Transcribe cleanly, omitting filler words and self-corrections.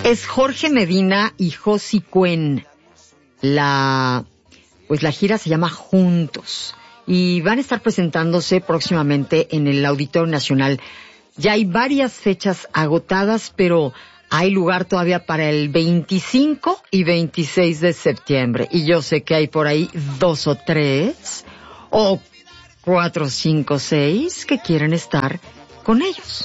Es Jorge Medina y Josie Cuen. La gira se llama Juntos y van a estar presentándose próximamente en el Auditorio Nacional. Ya hay varias fechas agotadas, pero hay lugar todavía para el 25 y 26 de septiembre. Y yo sé que hay por ahí 2 o 3 o 4, 5, 6 que quieren estar con ellos.